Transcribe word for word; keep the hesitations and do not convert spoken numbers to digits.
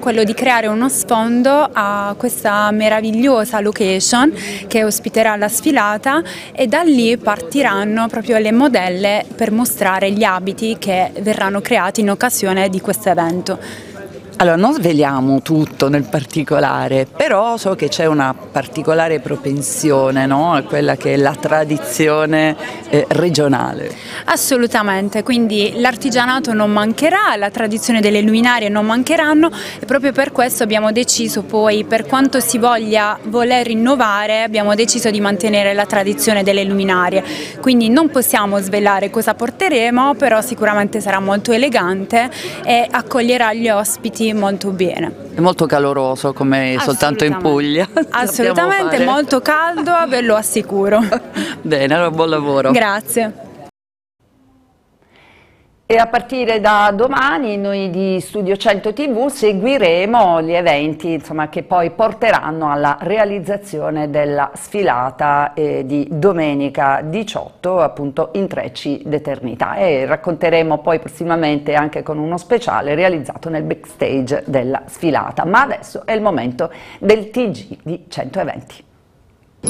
quello di creare uno sfondo a questa meravigliosa location che ospiterà la sfilata, e da lì partiranno proprio le modelle per mostrare gli abiti che verranno creati in occasione di questo evento. Allora, non sveliamo tutto nel particolare, però so che c'è una particolare propensione, no? A quella che è la tradizione eh, regionale. Assolutamente, quindi l'artigianato non mancherà, la tradizione delle luminarie non mancheranno, e proprio per questo abbiamo deciso poi, per quanto si voglia voler innovare, abbiamo deciso di mantenere la tradizione delle luminarie. Quindi non possiamo svelare cosa porteremo, però sicuramente sarà molto elegante e accoglierà gli ospiti molto bene. È molto caloroso, come soltanto in Puglia. Assolutamente, molto caldo, ve lo assicuro. Bene, allora buon lavoro. Grazie. E a partire da domani noi di Studio cento tivù seguiremo gli eventi, insomma, che poi porteranno alla realizzazione della sfilata eh, di domenica diciotto, appunto, Intrecci d'Eternità, e racconteremo poi prossimamente anche con uno speciale realizzato nel backstage della sfilata. Ma adesso è il momento del T G di cento eventi.